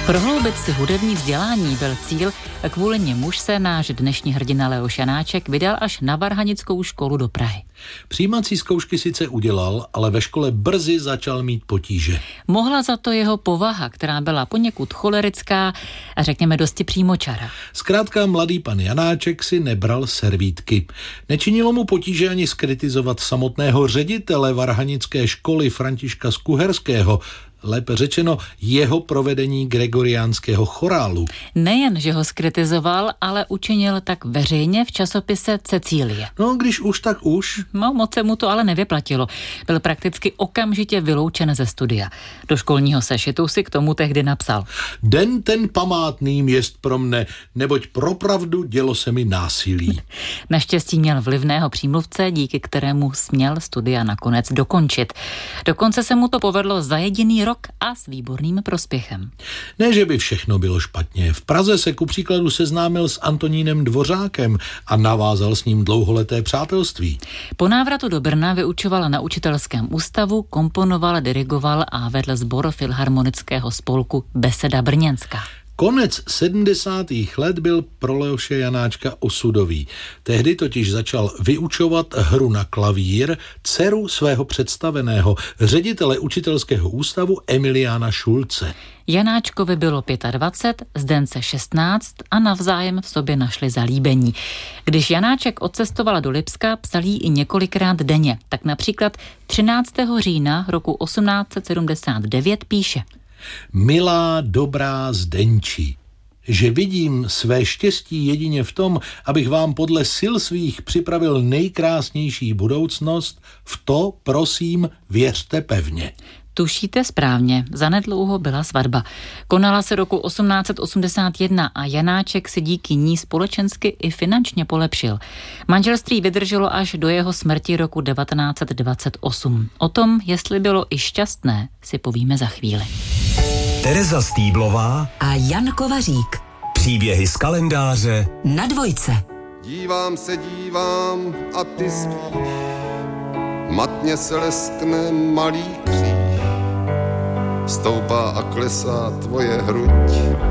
Prohloubit si hudební vzdělání byl cíl, kvůli němuž se náš dnešní hrdina Leoš Janáček vydal až na Varhanickou školu do Prahy. Přijímací zkoušky sice udělal, ale ve škole brzy začal mít potíže. Mohla za to jeho povaha, která byla poněkud cholerická a řekněme dosti přímočara. Zkrátka mladý pan Janáček si nebral servítky. Nečinilo mu potíže ani skritizovat samotného ředitele Varhanické školy Františka Skuherského, lépe řečeno jeho provedení gregoriánského chorálu. Nejen, že ho skritizoval, ale učinil tak veřejně v časopise Cecílie. No, když už, tak už. No, moc se mu to ale nevyplatilo. Byl prakticky okamžitě vyloučen ze studia. Do školního sešitu si k tomu tehdy napsal: Den ten památným jest pro mne, neboť propravdu dělo se mi násilí. Naštěstí měl vlivného přímluvce, díky kterému směl studia nakonec dokončit. Dokonce se mu to povedlo za jediný rok a s výborným prospěchem. Ne, že by všechno bylo špatně. V Praze se ku příkladu seznámil s Antonínem Dvořákem a navázal s ním dlouholeté přátelství. Po návratu do Brna vyučoval na učitelském ústavu, komponoval, dirigoval a vedl sbor Filharmonického spolku Beseda brněnská. Konec 70. let byl pro Leoše Janáčka osudový. Tehdy totiž začal vyučovat hru na klavír dceru svého představeného, ředitele učitelského ústavu Emiliána Šulce. Janáčkovi bylo 25, Zdence 16 a navzájem v sobě našli zalíbení. Když Janáček odcestoval do Lipska, psal jí i několikrát denně. Tak například 13. října roku 1879 píše: Milá, dobrá Zdenči, že vidím své štěstí jedině v tom, abych vám podle sil svých připravil nejkrásnější budoucnost, v to, prosím, věřte pevně. Tušíte správně, zanedlouho byla svatba. Konala se roku 1881 a Janáček si díky ní společensky i finančně polepšil. Manželství vydrželo až do jeho smrti roku 1928. O tom, jestli bylo i šťastné, si povíme za chvíli. Tereza Stýblová a Jan Kovařík. Příběhy z kalendáře Na Dvojce. Dívám a ty spíš, matně se leskne malý kříž, stoupá a klesá tvoje hruď.